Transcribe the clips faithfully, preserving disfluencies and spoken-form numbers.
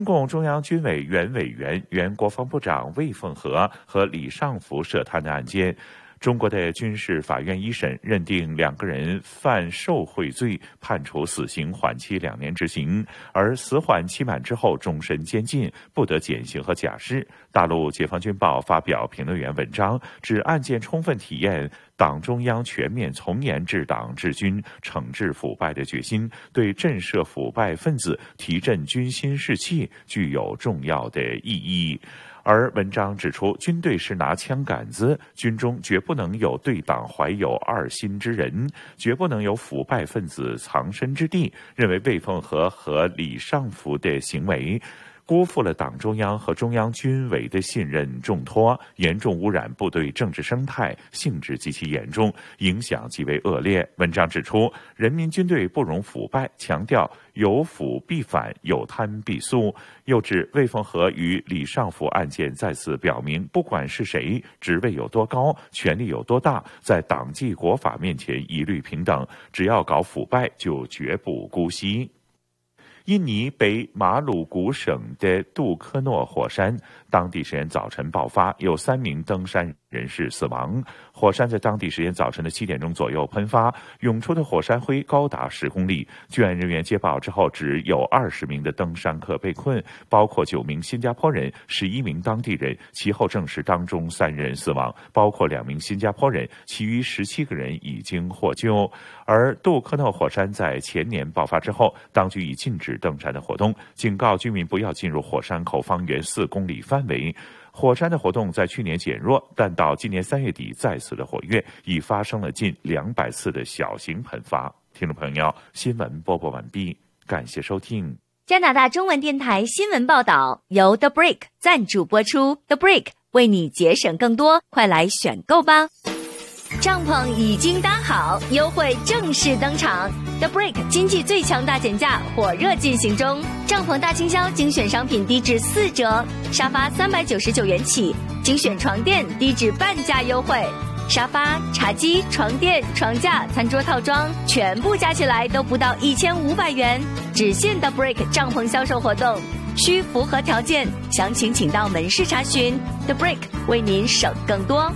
中共中央军委原委员、原国防部长魏凤和和李尚福涉贪的案件，中国的军事法院一审认定两个人犯受贿罪，判处死刑，缓期两年执行，而死缓期满之后终身监禁，不得减刑和假释。大陆解放军报发表评论员文章，指案件充分体验党中央全面从严治党治军、惩治腐败的决心，对震慑腐败分子、提振军心士气具有重要的意义。而文章指出，军队是拿枪杆子，军中绝不能有对党怀有二心之人，绝不能有腐败分子藏身之地。认为魏凤和和李尚福的行为辜负了党中央和中央军委的信任重托，严重污染部队政治生态，性质极其严重，影响极为恶劣。文章指出，人民军队不容腐败，强调有腐必反，有贪必肃。又指魏凤和与李尚福案件再次表明，不管是谁，职位有多高，权力有多大，在党纪国法面前一律平等，只要搞腐败就绝不姑息。印尼北马鲁古省的杜科诺火山，当地时间早晨爆发，有三名登山人士死亡。火山在当地时间早晨的七点钟左右喷发，涌出的火山灰高达十公里。救援人员接报之后，只有二十名的登山客被困，包括九名新加坡人、十一名当地人。其后证实当中三人死亡，包括两名新加坡人，其余十七个人已经获救。而杜科诺火山在前年爆发之后，当局已禁止登山的活动，警告居民不要进入火山口方圆四公里范围。火山的活动在去年减弱，但到今年三月底再次的活跃，已发生了近两百次的小型喷发。听众朋友，新闻播报完毕，感谢收听。 加拿大中文电台新闻报道由 The Brick 赞助播出 ，The Brick 为你节省更多，快来选购吧！帐篷已经搭好，优惠正式登场 ！The Brick 经济最强大减价火热进行中，帐篷大清销，精选商品低至四折，沙发三百九十九元起，精选床垫低至半价优惠，沙发、茶几、床垫、床架、餐桌套装全部加起来都不到一千五百元，只限 The Brick 帐篷销售活动，需符合条件，详情请到门市查询。The Brick 为您省更多。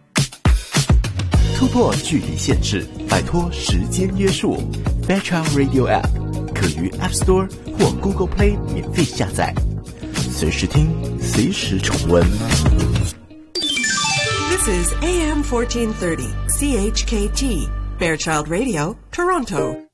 突破距离限制，摆脱时间约束。Fairchild Radio App 可于 App Store 或 Google Play 免费下载，随时听，随时重温。 This is A M fourteen thirty C H K T Fairchild Radio, Toronto.